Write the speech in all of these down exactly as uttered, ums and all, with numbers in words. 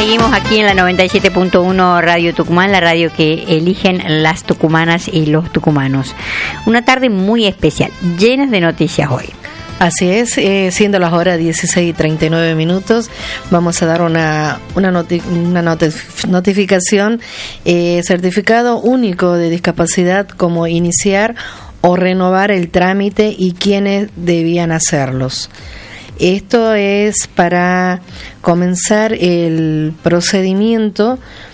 Seguimos aquí en la noventa y siete punto uno Radio Tucumán, la radio que eligen las tucumanas y los tucumanos. Una tarde muy especial, llenas de noticias hoy. Así es, eh, siendo las horas dieciséis y treinta y nueve minutos, vamos a dar una, una, noti- una notif- notificación, eh, certificado único de discapacidad, como iniciar o renovar el trámite y quiénes debían hacerlos. Esto es para comenzar el procedimiento,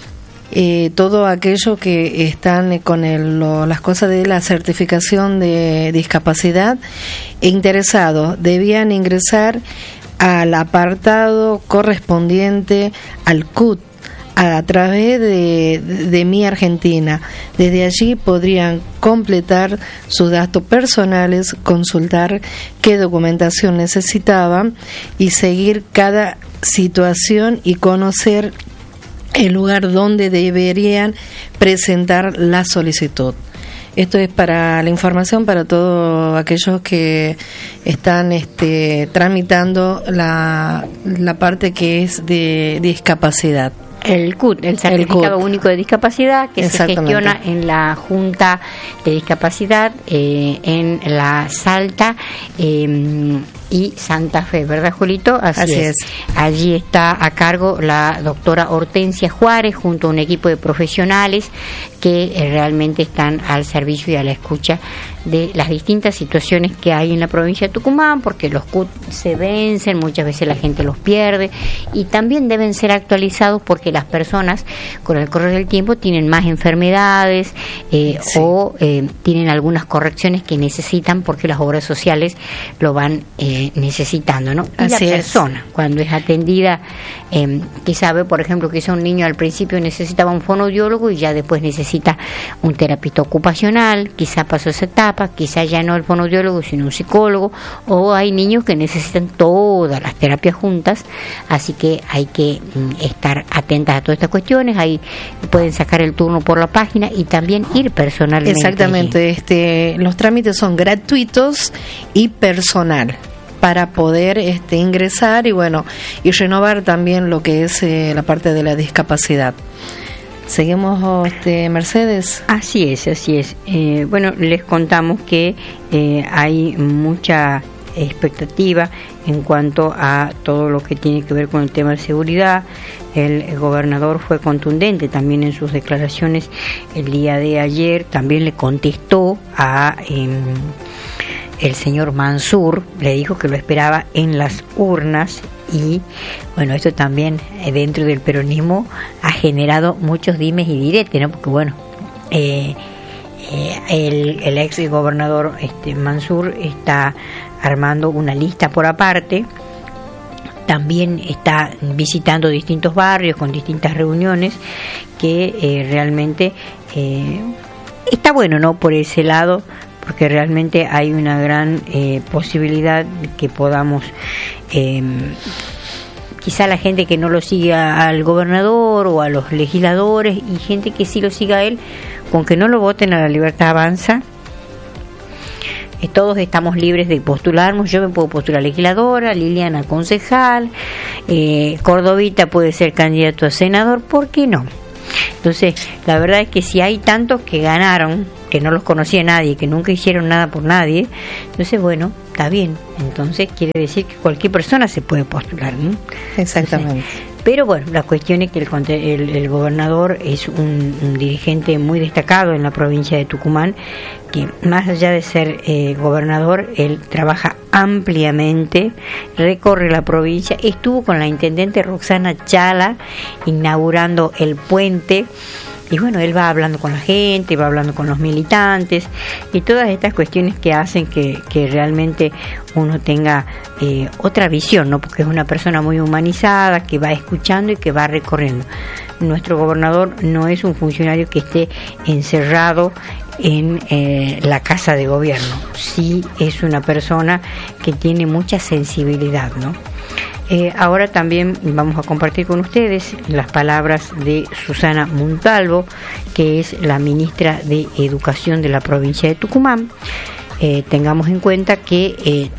eh, todo aquello que están con el, lo, las cosas de la certificación de discapacidad e interesados debían ingresar al apartado correspondiente al C U T a, a través de, de, de Mi Argentina. Desde allí podrían completar sus datos personales, consultar qué documentación necesitaban y seguir cada situación y conocer el lugar donde deberían presentar la solicitud. Esto es para la información para todos aquellos que están este, tramitando la, la parte que es de discapacidad. El C U D, el Certificado el Único de Discapacidad, que se gestiona en la Junta de Discapacidad, eh, en la Salta eh, y Santa Fe, ¿verdad, Julito? Así, Así es. es. Allí está a cargo la doctora Hortensia Juárez, junto a un equipo de profesionales que eh, realmente están al servicio y a la escucha de las distintas situaciones que hay en la provincia de Tucumán, porque los C U D se vencen, muchas veces la gente los pierde, y también deben ser actualizados porque las personas con el correr del tiempo tienen más enfermedades eh, sí. o eh, tienen algunas correcciones que necesitan porque las obras sociales lo van eh, necesitando, ¿no? Y Así la es. persona, cuando es atendida, eh, que sabe, por ejemplo, que es un niño al principio necesitaba un fonoaudiólogo y ya después necesita un terapeuta ocupacional, quizá pasó esa etapa, quizá ya no el fonoaudiólogo sino un psicólogo, o hay niños que necesitan todas las terapias juntas, así que hay que mm, estar atentas a todas estas cuestiones. Ahí pueden sacar el turno por la página y también ir personalmente. Exactamente, este, los trámites son gratuitos y personal para poder este, ingresar y bueno y renovar también lo que es eh, la parte de la discapacidad. Seguimos, este, Mercedes. Así es, así es. Eh, bueno, les contamos que eh, hay mucha expectativa en cuanto a todo lo que tiene que ver con el tema de seguridad. El gobernador fue contundente también en sus declaraciones el día de ayer, también le contestó a eh, el señor Mansur, le dijo que lo esperaba en las urnas. Y bueno, esto también eh, dentro del peronismo ha generado muchos dimes y diretes, ¿no? Porque bueno, eh, eh, el, el ex gobernador este, Mansur está armando una lista por aparte, también está visitando distintos barrios con distintas reuniones que eh, realmente eh, está bueno, ¿no? Por ese lado, porque realmente hay una gran eh, posibilidad de que podamos, eh, quizá la gente que no lo siga al gobernador o a los legisladores y gente que sí lo siga a él, con que no lo voten a La Libertad Avanza, eh, todos estamos libres de postularnos. Yo me puedo postular a legisladora, Liliana concejal, eh, Cordovita puede ser candidato a senador, ¿por qué no? Entonces, la verdad es que si hay tantos que ganaron, que no los conocía nadie, que nunca hicieron nada por nadie, entonces, bueno, está bien. Entonces, quiere decir que cualquier persona se puede postular, ¿no? Exactamente. Entonces, pero bueno, la cuestión es que el, el, el gobernador es un, un dirigente muy destacado en la provincia de Tucumán, que más allá de ser eh, gobernador, él trabaja ampliamente, recorre la provincia, estuvo con la intendente Roxana Chala inaugurando el puente. Y bueno, él va hablando con la gente, va hablando con los militantes y todas estas cuestiones que hacen que, que realmente uno tenga eh, otra visión, ¿no? Porque es una persona muy humanizada, que va escuchando y que va recorriendo. Nuestro gobernador no es un funcionario que esté encerrado en eh, la casa de gobierno. Sí es una persona que tiene mucha sensibilidad, ¿no? Eh, ahora también vamos a compartir con ustedes las palabras de Susana Montalvo, que es la ministra de Educación de la provincia de Tucumán. Eh, tengamos en cuenta que eh,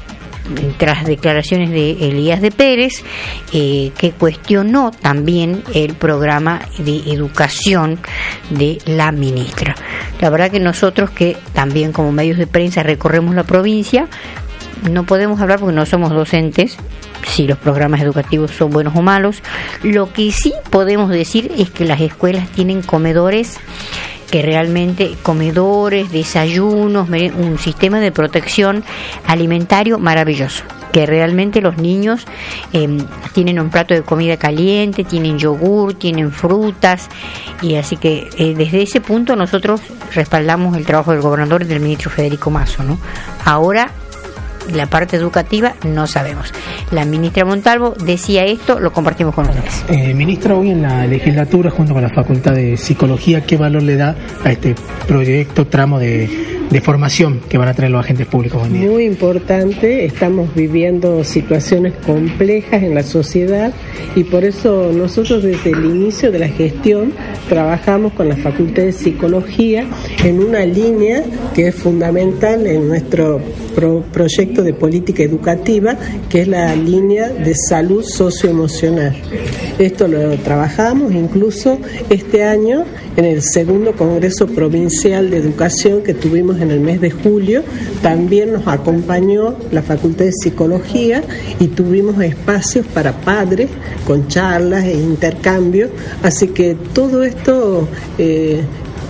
tras declaraciones de Elías de Pérez, eh, que cuestionó también el programa de educación de la ministra. La verdad que nosotros, que también como medios de prensa recorremos la provincia, no podemos hablar porque no somos docentes si los programas educativos son buenos o malos. Lo que sí podemos decir es que las escuelas tienen comedores que realmente, comedores, desayunos, un sistema de protección alimentario maravilloso, que realmente los niños eh, tienen un plato de comida caliente, tienen yogur, tienen frutas, y así que eh, desde ese punto nosotros respaldamos el trabajo del gobernador y del ministro Federico Masso, ¿no? Ahora la parte educativa no sabemos. La ministra Montalvo decía esto, lo compartimos con ustedes. Eh, ministra, hoy en la legislatura, junto con la Facultad de Psicología, ¿qué valor le da a este proyecto, tramo de, de formación que van a tener los agentes públicos hoy en día? Muy importante, estamos viviendo situaciones complejas en la sociedad y por eso nosotros desde el inicio de la gestión trabajamos con la Facultad de Psicología en una línea que es fundamental en nuestro pro- proyecto de política educativa, que es la línea de salud socioemocional. Esto lo trabajamos incluso este año en el segundo Congreso Provincial de Educación que tuvimos en el mes de julio. También nos acompañó la Facultad de Psicología y tuvimos espacios para padres con charlas e intercambios. Así que todo esto eh,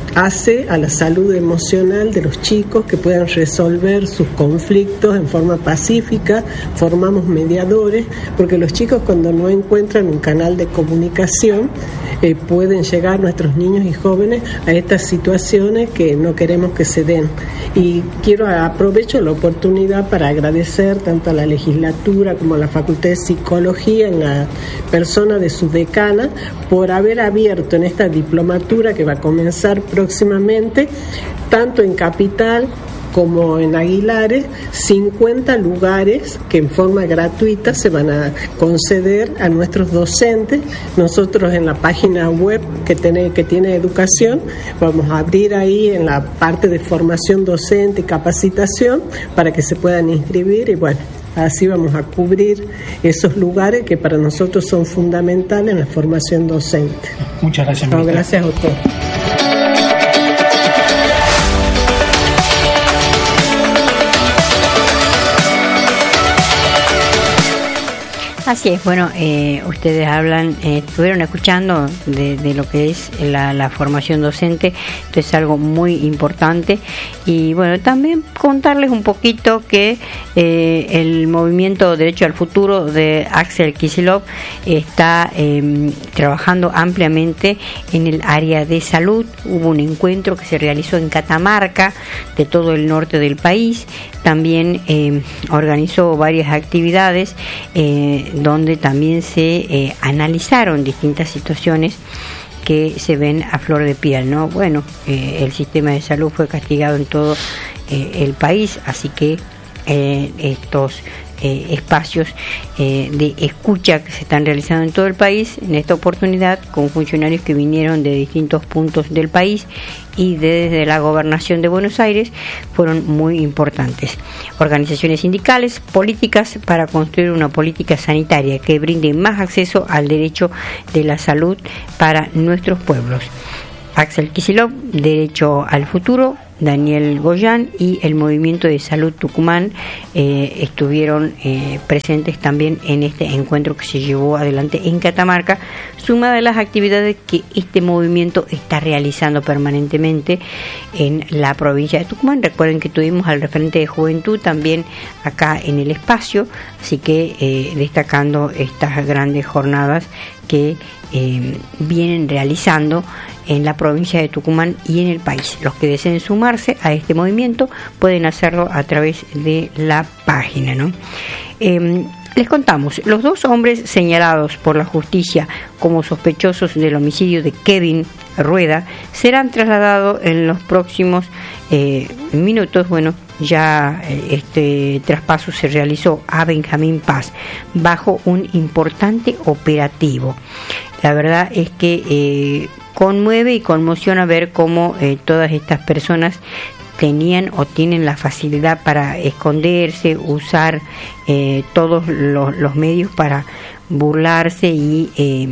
hace a la salud emocional de los chicos, que puedan resolver sus conflictos en forma pacífica. Formamos mediadores, porque los chicos, cuando no encuentran un canal de comunicación, eh, pueden llegar nuestros niños y jóvenes a estas situaciones que no queremos que se den. Y quiero aprovecho la oportunidad para agradecer tanto a la legislatura como a la Facultad de Psicología, en la persona de su decana, por haber abierto en esta diplomatura que va a comenzar próximamente, tanto en Capital como en Aguilares, cincuenta lugares que en forma gratuita se van a conceder a nuestros docentes. Nosotros en la página web que tiene, que tiene educación, vamos a abrir ahí en la parte de formación docente y capacitación para que se puedan inscribir, y bueno, así vamos a cubrir esos lugares que para nosotros son fundamentales en la formación docente. Muchas gracias, no, gracias a usted. Así es, bueno, eh, ustedes hablan, eh, estuvieron escuchando de, de lo que es la, la formación docente. Esto es algo muy importante, y bueno, también contarles un poquito que eh, el movimiento Derecho al Futuro de Axel Kicillof está eh, trabajando ampliamente en el área de salud. Hubo un encuentro que se realizó en Catamarca, de todo el norte del país. También eh, organizó varias actividades eh, donde también se eh, analizaron distintas situaciones que se ven a flor de piel, ¿no? Bueno, eh, el sistema de salud fue castigado en todo eh, el país, así que eh, estos eh, espacios eh, de escucha que se están realizando en todo el país, en esta oportunidad con funcionarios que vinieron de distintos puntos del país y desde la Gobernación de Buenos Aires, fueron muy importantes. Organizaciones sindicales, políticas para construir una política sanitaria que brinde más acceso al derecho de la salud para nuestros pueblos. Axel Kicillof, Derecho al Futuro, Daniel Goyán y el Movimiento de Salud Tucumán eh, estuvieron eh, presentes también en este encuentro que se llevó adelante en Catamarca, sumada a las actividades que este movimiento está realizando permanentemente en la provincia de Tucumán. Recuerden que tuvimos al referente de Juventud también acá en el espacio, así que eh, destacando estas grandes jornadas que eh, vienen realizando en la provincia de Tucumán y en el país. Los que deseen sumarse a este movimiento pueden hacerlo a través de la página, ¿no? Eh, les contamos, los dos hombres señalados por la justicia como sospechosos del homicidio de Kevin Rueda serán trasladados en los próximos eh, minutos. Bueno, ya este traspaso se realizó a Benjamín Paz bajo un importante operativo. La verdad es que eh, conmueve y conmociona ver cómo eh, todas estas personas tenían o tienen la facilidad para esconderse, usar eh, todos los, los medios para burlarse y eh,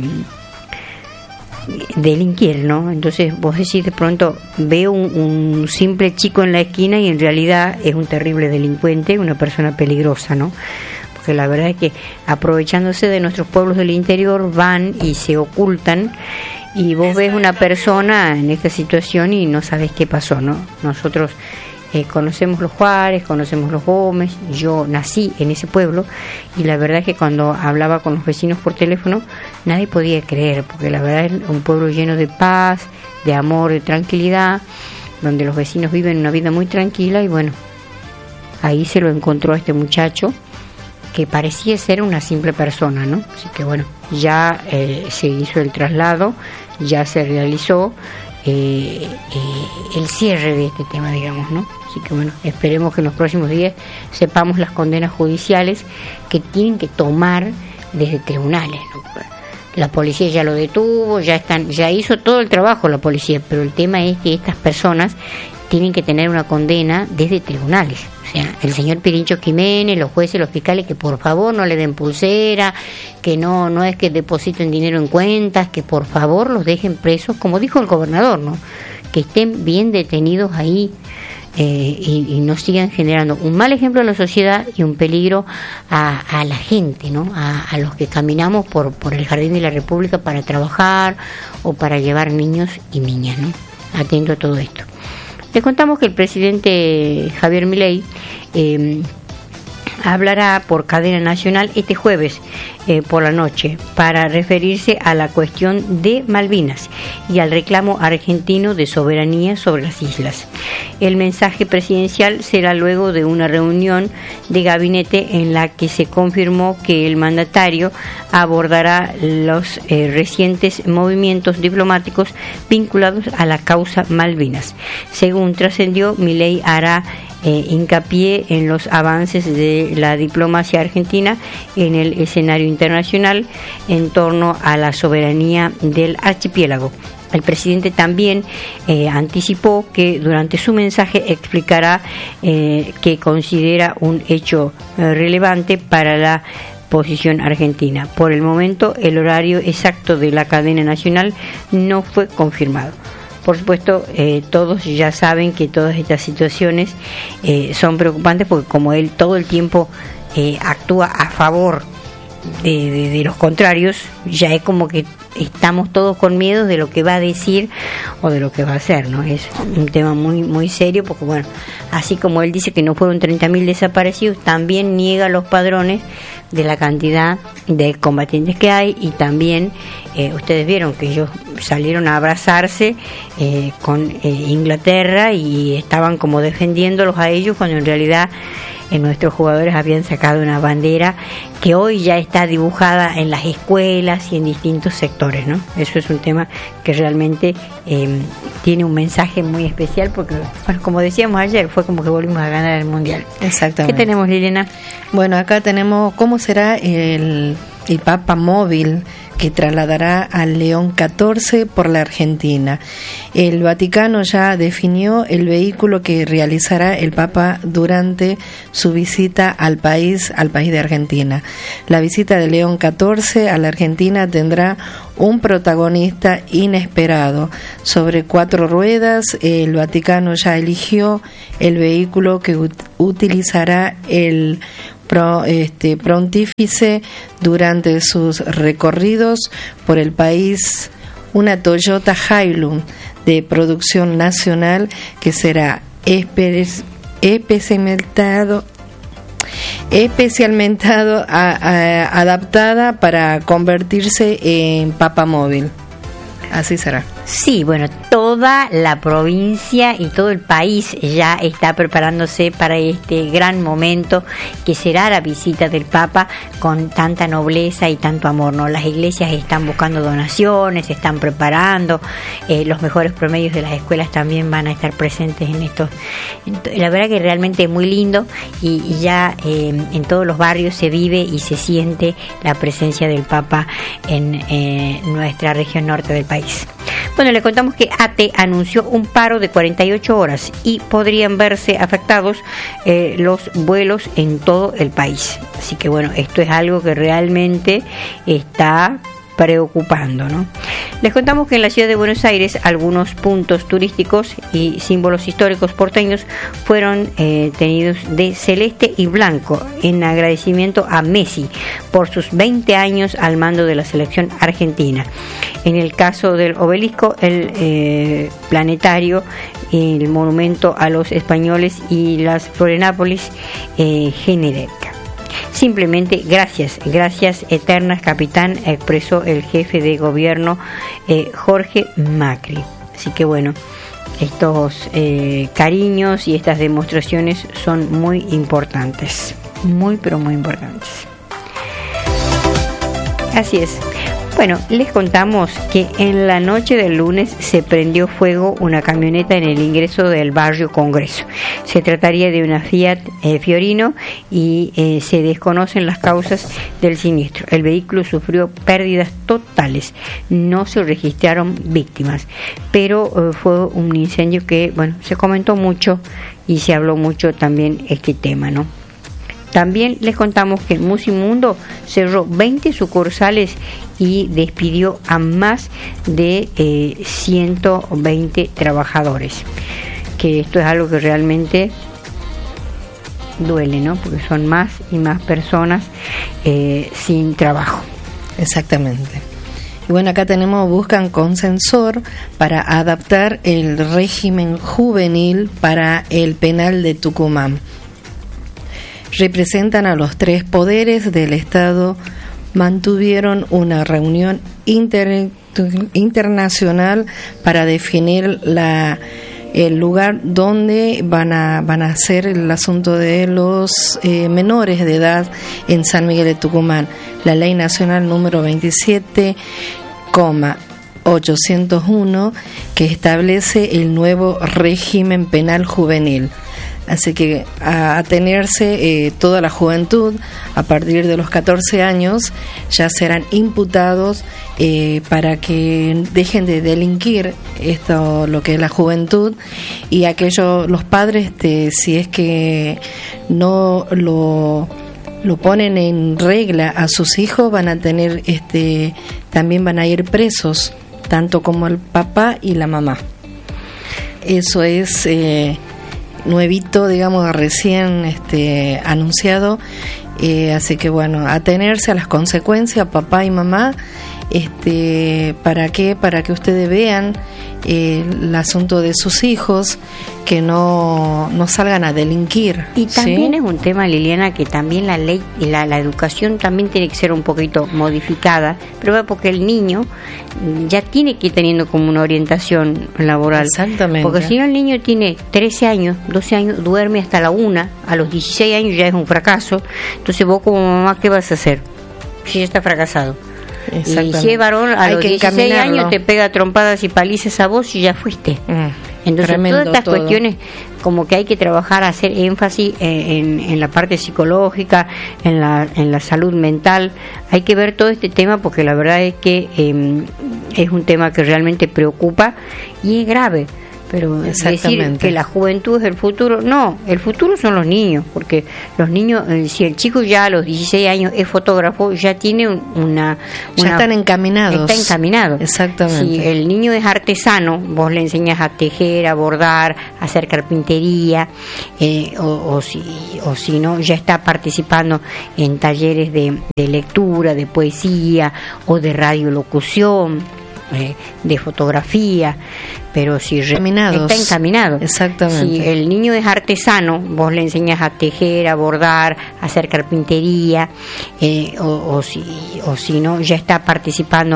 delinquir, ¿no? Entonces vos decís, de pronto veo un, un simple chico en la esquina y en realidad es un terrible delincuente, una persona peligrosa, ¿no? Porque la verdad es que aprovechándose de nuestros pueblos del interior van y se ocultan, y vos ves una persona en esta situación y no sabes qué pasó, ¿no? Nosotros eh, conocemos los Juárez, conocemos los Gómez, yo nací en ese pueblo, y la verdad es que cuando hablaba con los vecinos por teléfono nadie podía creer, porque la verdad es un pueblo lleno de paz, de amor, de tranquilidad, donde los vecinos viven una vida muy tranquila. Y bueno, ahí se lo encontró a este muchacho que parecía ser una simple persona, ¿no? Así que bueno, ya eh, se hizo el traslado, ya se realizó eh, eh, el cierre de este tema, digamos, ¿no? Así que bueno, esperemos que en los próximos días sepamos las condenas judiciales que tienen que tomar desde tribunales, ¿no? La policía ya lo detuvo, ya están, ya hizo todo el trabajo la policía, pero el tema es que estas personas tienen que tener una condena desde tribunales. O sea, el señor Pirincho Jiménez, los jueces, los fiscales, que por favor no le den pulsera, que no no es que depositen dinero en cuentas, que por favor los dejen presos, como dijo el gobernador, ¿no? Que estén bien detenidos ahí eh, y, y no sigan generando un mal ejemplo en la sociedad y un peligro a, a la gente, ¿no? A, a los que caminamos por, por el Jardín de la República para trabajar o para llevar niños y niñas, ¿no? Atento a todo esto. Les contamos que el presidente Javier Milei eh, hablará por cadena nacional este jueves eh, por la noche para referirse a la cuestión de Malvinas y al reclamo argentino de soberanía sobre las islas. El mensaje presidencial será luego de una reunión de gabinete en la que se confirmó que el mandatario abordará los eh, recientes movimientos diplomáticos vinculados a la causa Malvinas. Según trascendió, Milei hará eh, hincapié en los avances de la diplomacia argentina en el escenario internacional en torno a la soberanía del archipiélago. El presidente también eh, anticipó que durante su mensaje explicará eh, que considera un hecho eh, relevante para la posición argentina. Por el momento, el horario exacto de la cadena nacional no fue confirmado. Por supuesto, eh, todos ya saben que todas estas situaciones eh, son preocupantes, porque como él todo el tiempo eh, actúa a favor de, de, de los contrarios, ya es como que estamos todos con miedo de lo que va a decir o de lo que va a hacer, ¿no? Es un tema muy muy serio, porque bueno, así como él dice que no fueron treinta mil desaparecidos, también niega los padrones de la cantidad de combatientes que hay, y también eh, ustedes vieron que ellos salieron a abrazarse eh, con eh, Inglaterra y estaban como defendiéndolos a ellos, cuando en realidad eh, nuestros jugadores habían sacado una bandera que hoy ya está dibujada en las escuelas y en distintos sectores, ¿no? Eso es un tema que realmente eh, tiene un mensaje muy especial, porque, bueno, como decíamos ayer, fue como que volvimos a ganar el Mundial. Exactamente. ¿Qué tenemos, Liliana? Bueno, acá tenemos cómo será el, el Papa móvil que trasladará al León catorce por la Argentina. El Vaticano ya definió el vehículo que realizará el Papa durante su visita al país, al país de Argentina. La visita de León catorce a la Argentina tendrá un protagonista inesperado. Sobre cuatro ruedas, el Vaticano ya eligió el vehículo que ut- utilizará el Pro, este, Pontífice durante sus recorridos por el país, una Toyota Hilux de producción nacional que será espe- especializado especialmente a, a, adaptada para convertirse en Papa móvil. Así será. Sí, bueno, toda la provincia y todo el país ya está preparándose para este gran momento que será la visita del Papa, con tanta nobleza y tanto amor, ¿no? Las iglesias están buscando donaciones, se están preparando, eh, los mejores promedios de las escuelas también van a estar presentes en estos. La verdad que realmente es muy lindo, y, y ya eh, en todos los barrios se vive y se siente la presencia del Papa en eh, nuestra región norte del país. Bueno, les contamos que ATE anunció un paro de cuarenta y ocho horas y podrían verse afectados eh, los vuelos en todo el país. Así que bueno, esto es algo que realmente está preocupando, ¿no? Les contamos que en la ciudad de Buenos Aires algunos puntos turísticos y símbolos históricos porteños fueron eh, tenidos de celeste y blanco en agradecimiento a Messi por sus veinte años al mando de la selección argentina. En el caso del obelisco, el eh, planetario, el monumento a los españoles y las Florianópolis eh, Genedecca. Simplemente gracias, gracias eternas, capitán, expresó el jefe de gobierno eh, Jorge Macri. Así que bueno, estos eh, cariños y estas demostraciones son muy importantes, muy pero muy importantes. Así es. Bueno, les contamos que en la noche del lunes se prendió fuego una camioneta en el ingreso del barrio Congreso. Se trataría de una Fiat eh, Fiorino y eh, se desconocen las causas del siniestro. El vehículo sufrió pérdidas totales, no se registraron víctimas, pero eh, fue un incendio que, bueno, se comentó mucho y se habló mucho también este tema, ¿no? También les contamos que Musimundo cerró veinte sucursales y despidió a más de eh, ciento veinte trabajadores. Que esto es algo que realmente duele, ¿no? Porque son más y más personas eh, sin trabajo. Exactamente. Y bueno, acá tenemos, buscan consensor para adaptar el régimen juvenil para el penal de Tucumán. Representan a los tres poderes del Estado, mantuvieron una reunión inter, internacional para definir la, el lugar donde van a, van a hacer el asunto de los eh, menores de edad en San Miguel de Tucumán. La Ley Nacional número veintisiete coma ochocientos uno que establece el nuevo régimen penal juvenil. Así que a atenerse eh, toda la juventud a partir de los catorce años ya serán imputados eh, para que dejen de delinquir esto, lo que es la juventud, y aquellos, los padres, de, si es que no lo lo ponen en regla a sus hijos, van a tener este también van a ir presos, tanto como el papá y la mamá. Eso es eh, nuevito, digamos, recién este, anunciado, eh, así que bueno, atenerse a las consecuencias, papá y mamá, este, ¿para qué? Para que ustedes vean eh, el asunto de sus hijos, que no, no salgan a delinquir. Y también ¿sí? Es un tema, Liliana, que también la ley y la, la educación también tiene que ser un poquito modificada, pero porque el niño ya tiene que ir teniendo como una orientación laboral. Exactamente. Porque si no, el niño tiene trece años, doce años, duerme hasta la una, a los dieciséis años ya es un fracaso. Entonces vos como mamá, ¿qué vas a hacer? Si ya está fracasado. Y si es varón, a Hay los dieciséis años te pega trompadas y palizas a vos y ya fuiste. Mm, Entonces tremendo, todas estas todo. cuestiones como que hay que trabajar, hacer énfasis en, en la parte psicológica, en la, en la salud mental. Hay que ver todo este tema porque la verdad es que eh, es un tema que realmente preocupa y es grave. Pero decir que la juventud es el futuro, no, el futuro son los niños, porque los niños, si el chico ya a los dieciséis años es fotógrafo, ya tiene una... una ya están encaminados. Está encaminado. Exactamente. Si el niño es artesano, vos le enseñas a tejer, a bordar, a hacer carpintería, eh, o, o, si, o si no, ya está participando en talleres de, de lectura, de poesía o de radiolocución, eh, de fotografía. Pero si re- está encaminado. Exactamente. Si el niño es artesano, vos le enseñas a tejer, a bordar, a hacer carpintería, eh, o, o, si, o si no, ya está participando